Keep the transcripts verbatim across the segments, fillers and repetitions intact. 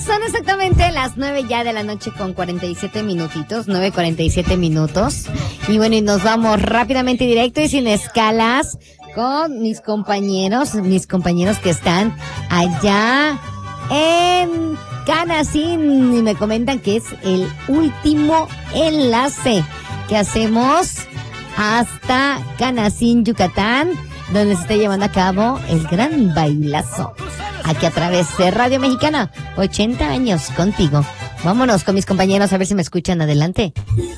Son exactamente las nueve ya de la noche con cuarenta y siete minutitos, nueve cuarenta y siete minutos. Y bueno, y nos vamos rápidamente directo y sin escalas con mis compañeros, mis compañeros que están allá en Canacín y me comentan que es el último enlace que hacemos hasta Canacín, Yucatán, donde se está llevando a cabo el gran bailazo. Aquí a través de Radio Mexicana, ochenta años contigo. Vámonos con mis compañeros a ver si me escuchan. Adelante.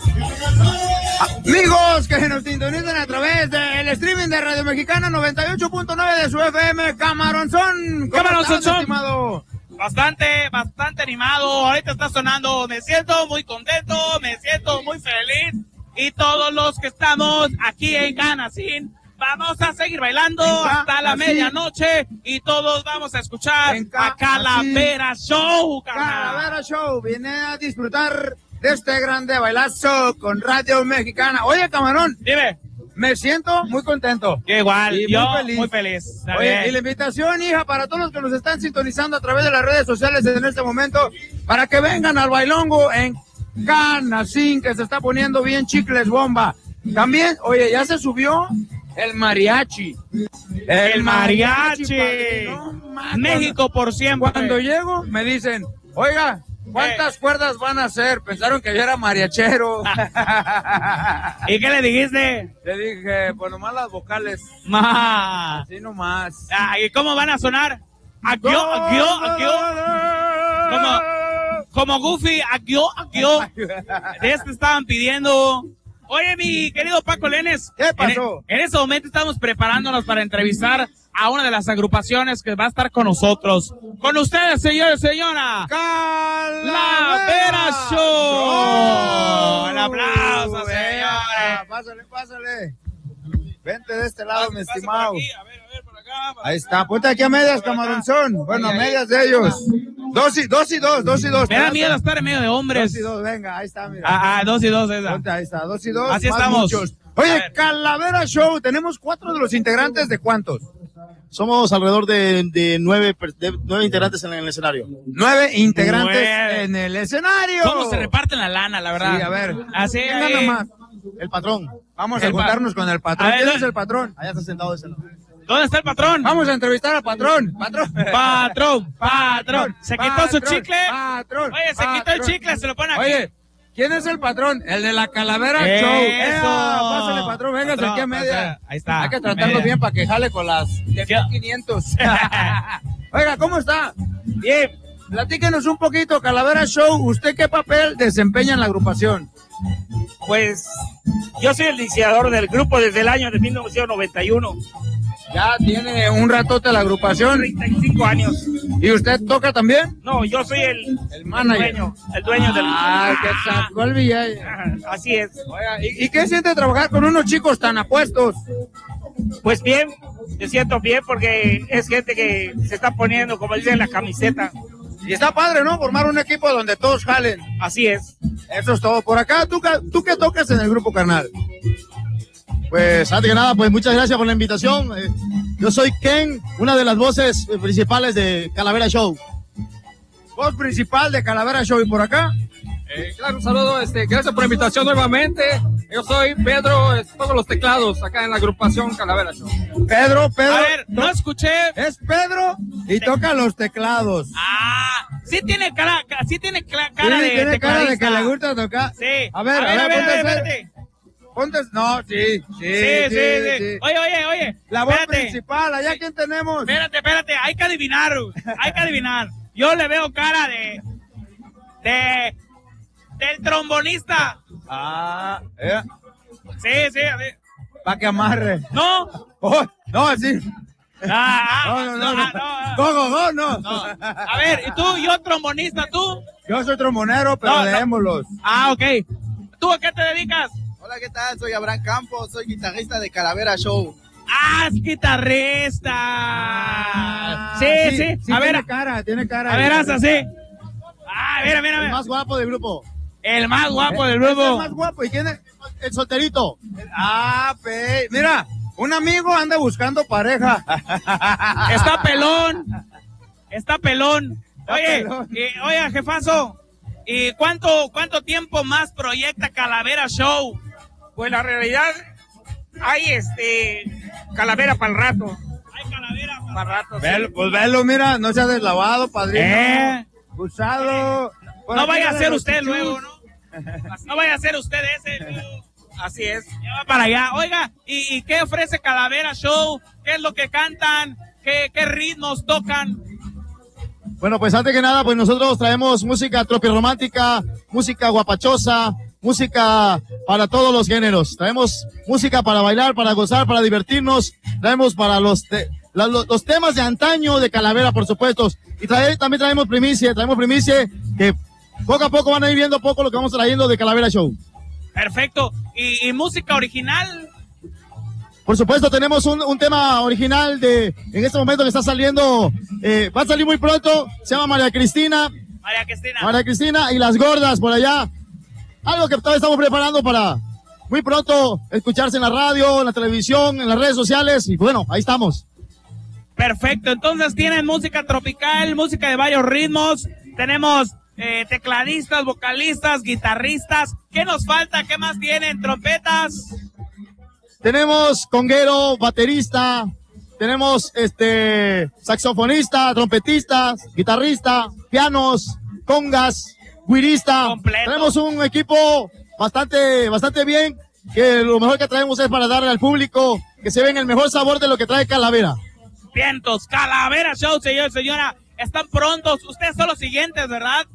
Amigos que nos sintonizan a través del streaming de Radio Mexicana noventa y ocho punto nueve de su F M, Camaronzón. Camaronzón, estimado. Bastante, bastante animado. Ahorita está sonando. Me siento muy contento, me siento muy feliz. Y todos los que estamos aquí en Canacín, vamos a seguir bailando hasta la medianoche y todos vamos a escuchar a Calavera Show. Calavera Show viene a disfrutar de este grande bailazo con Radio Mexicana. Oye, Camarón, dime. Me siento muy contento. Yo igual, y yo muy feliz. Muy feliz. Oye, y la invitación, hija, para todos los que nos están sintonizando a través de las redes sociales en este momento, para que vengan al bailongo en Canacín, que se está poniendo bien chicles bomba. También, oye, ya se subió el mariachi. El, el mariachi. mariachi no, México por siempre. Cuando llego, me dicen, oiga, ¿cuántas eh. cuerdas van a hacer? Pensaron que yo era mariachero. ¿Y qué le dijiste? Le dije, pues nomás las vocales. Ma. Así nomás. Ah, ¿y cómo van a sonar? Aquio, aquio, aquio. Como, como Goofy, aquio, aquio. De este estaban pidiendo. Oye, mi querido Paco Lenes. ¿Qué pasó? En, en ese momento estamos preparándonos para entrevistar a una de las agrupaciones que va a estar con nosotros. Con ustedes, señores y señora. Calavera Show. Oh, un aplauso, señores. Pásale, pásale. Vente de este lado, mi estimado. Aquí, a ver, a ver, por acá. Por Ahí está, ponte aquí a medias, Camaronzón. Bueno, a medias de ellos. Dos y dos y dos, dos y dos. Me da miedo estar en medio de hombres. Dos y dos, venga, ahí está, mira. Ah, ah dos y dos, esa. Ponte, ahí está, dos y dos. Así estamos. Muchos. Oye, Calavera Show, tenemos cuatro de los integrantes, ¿de cuántos? Somos alrededor de, de, nueve, de nueve integrantes en el escenario. Nueve integrantes nueve. en el escenario. ¿Cómo se reparten la lana, la verdad? Sí, a ver. Así, ¿Quién gana más? El patrón. Vamos el a juntarnos pa con el patrón. Ver, ¿Quién es el patrón? Allá está sentado de ese lado. ¿Dónde está el patrón? Vamos a entrevistar al patrón. Patrón. Patrón, patrón. ¿Se quitó patrón, su chicle? Patrón. Oye, se patrón. quitó el chicle, se lo pone aquí. Oye, ¿quién es el patrón? El de la Calavera Eso. Show. ¡Ea! Pásale, patrón, véngase Patrón, aquí a media. Ahí está. Hay que tratarlo media. bien para que jale con las de mil quinientos. Oiga, ¿cómo está? Bien. Platíquenos un poquito, Calavera Show. ¿Usted qué papel desempeña en la agrupación? Pues yo soy el iniciador del grupo desde el año de mil novecientos noventa y uno. Ya tiene un ratote la agrupación. treinta y cinco años. ¿Y usted toca también? No, yo soy el, el manager. El dueño, el dueño del... Ah, que sacó el billete. Así es. Oiga, ¿y, ¿y qué siente trabajar con unos chicos tan apuestos? Pues bien, me siento bien porque es gente que se está poniendo, como dicen, la camiseta. Y está padre, ¿no? Formar un equipo donde todos jalen. Así es. Eso es todo. Por acá, ¿tú, tú qué tocas en el grupo, carnal? Pues, antes que nada, pues muchas gracias por la invitación. Eh, yo soy Ken, una de las voces principales de Calavera Show. Voz principal de Calavera Show. ¿Y por acá? Eh, claro, un saludo, este, gracias por la invitación nuevamente. Yo soy Pedro, es, toco los teclados acá en la agrupación Calavera Show. Pedro, Pedro. A ver, no escuché. Es Pedro y Te... toca los teclados. Ah, sí tiene cara, sí tiene cara sí, de tiene cara de que le gusta tocar. Sí. A ver, a ver, a ver, a ver, a ver ponte, no, sí, sí, sí, sí, sí, sí. sí. Oye, oye, oye. La voz espérate. principal, allá quién tenemos. Espérate, espérate, hay que adivinar, hay que adivinar. Yo le veo cara de, de, del trombonista. Ah, eh. Sí, sí, sí. Pa' que amarre. No. Oh, no, así. Ah, no, no, no, no. no, no, no, no, no. no. A ver, ¿y tú, yo trombonista, tú? Yo soy trombonero, pero no, dejémoslos. No. Ah, ok. ¿Tú a qué te dedicas? Hola, ¿qué tal? Soy Abraham Campos, soy guitarrista de Calavera Show. ¡Ah, es guitarrista! Ah, sí, sí, sí. sí a tiene ver, cara, tiene cara. A ver, haz así. Ah, mira, mira, mira. El más guapo del grupo. El más guapo el, del grupo. El más guapo. ¿Y quién es? El solterito. Ah, pe... Mira, un amigo anda buscando pareja. Está pelón. Está pelón. Oye, y, oye, jefazo, ¿y cuánto, cuánto tiempo más proyecta Calavera Show? Pues la realidad, hay este Calavera para el rato. Hay Calavera para el rato. Velo, pues velo, mira, no se ha deslavado, padrino. ¿Eh? Usado. No vaya a ser usted luego, ¿no? No vaya a ser usted ese. Luego. Así es. Ya va para allá. Oiga, ¿y, y qué ofrece Calavera Show? ¿Qué es lo que cantan? ¿Qué, qué ritmos tocan? Bueno, pues antes que nada, pues nosotros traemos música tropirromántica, música guapachosa, música para todos los géneros. Traemos música para bailar, para gozar, para divertirnos. Traemos para los, te, la, los, los temas de antaño de Calavera, por supuesto. Y trae, también traemos primicia, traemos primicia que poco a poco van a ir viendo poco lo que vamos trayendo de Calavera Show. Perfecto. ¿Y, y música original? Por supuesto, tenemos un, un tema original de, en este momento que está saliendo, eh, va a salir muy pronto, se llama María Cristina. María Cristina. María Cristina y las gordas por allá. Algo que todavía estamos preparando para muy pronto escucharse en la radio, en la televisión, en las redes sociales y bueno, ahí estamos. Perfecto, entonces tienen música tropical, música de varios ritmos, tenemos eh, tecladistas, vocalistas, guitarristas. ¿Qué nos falta? ¿Qué más tienen? ¿Trompetas? Tenemos conguero, baterista, tenemos este saxofonista, trompetista, guitarrista, pianos, congas, guirista. Completo. Tenemos un equipo bastante, bastante bien, que lo mejor que traemos es para darle al público que se ven el mejor sabor de lo que trae Calavera. Vientos, Calavera Show, señor, señora. Están prontos. Ustedes son los siguientes, ¿verdad?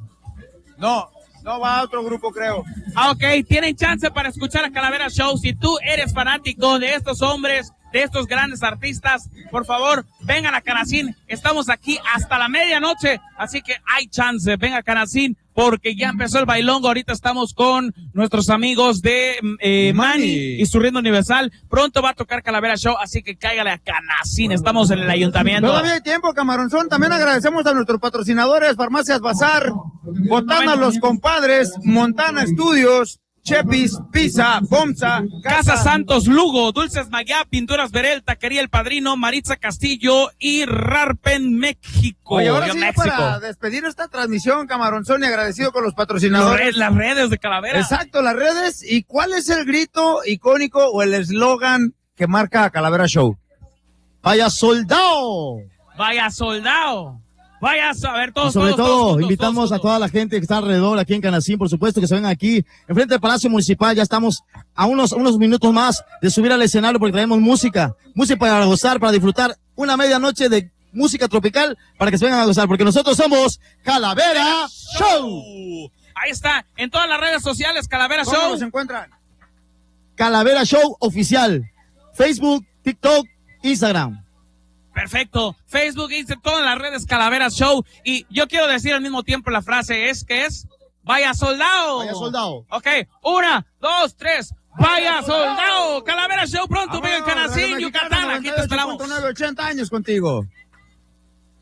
No, no va a otro grupo, creo. Ah, ok, tienen chance para escuchar a Calavera Show. Si tú eres fanático de estos hombres, de estos grandes artistas, por favor, vengan a Canacín. Estamos aquí hasta la medianoche, así que hay chance. Venga a Canacín, porque ya empezó el bailongo. Ahorita estamos con nuestros amigos de eh, Manny y su ritmo universal. Pronto va a tocar Calavera Show, así que cáigale a Canacín. Estamos en el ayuntamiento. Todavía hay tiempo, Camaronzón. También agradecemos a nuestros patrocinadores, Farmacias Bazar, Botana Los Compadres, Montana Estudios, Chepis, Pizza, Bomsa, Casa Santos, Lugo, Dulces Mayá, Pinturas Verel, Taquería El Padrino, Maritza Castillo y Rarpen, México. Oye, ahora Yo, sí, México. para despedir esta transmisión, Camaronzón, y agradecido con los patrocinadores. Las redes de Calavera. Exacto, las redes. ¿Y cuál es el grito icónico o el eslogan que marca a Calavera Show? ¡Vaya soldado! Vaya soldado. Vaya a ver todos. Y sobre todos, todo, todos juntos, invitamos todos a juntos. toda la gente que está alrededor aquí en Canacín, por supuesto, que se vengan aquí, enfrente del Palacio Municipal. Ya estamos a unos, unos minutos más de subir al escenario porque traemos música, música para gozar, para disfrutar una medianoche de música tropical para que se vengan a gozar, porque nosotros somos Calavera Show. Ahí está, en todas las redes sociales, Calavera ¿Cómo Show. nos encuentran? Calavera Show Oficial, Facebook, TikTok, Instagram. Perfecto. Facebook, Instagram, todas las redes Calavera Show. Y yo quiero decir al mismo tiempo la frase es que es Vaya soldado. Vaya soldado. Ok, una, dos, tres. Vaya soldado. Calavera Show pronto, venga en Canacín, Yucatán. Aquí te esperamos. ochenta años contigo.